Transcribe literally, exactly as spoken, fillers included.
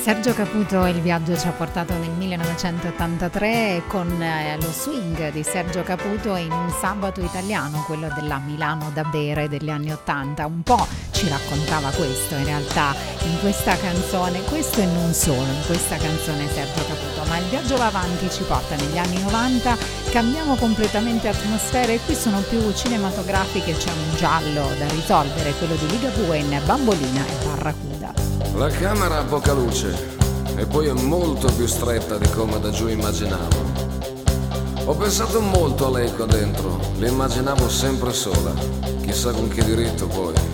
Sergio Caputo, il viaggio ci ha portato nel millenovecentottantatré con eh, lo swing di Sergio Caputo in un sabato italiano, quello della Milano da bere degli anni ottanta. Un po' ci raccontava questo in realtà in questa canzone, questo e non solo in questa canzone Sergio Caputo, ma il viaggio va avanti, ci porta negli anni novanta, cambiamo completamente atmosfere e qui sono più cinematografiche, c'è un giallo da risolvere, quello di Ligabue in Bambolina e Barracuda. La camera ha poca luce e poi è molto più stretta di come da giù immaginavo. Ho pensato molto a lei qua dentro, l'immaginavo sempre sola, chissà con che diritto poi.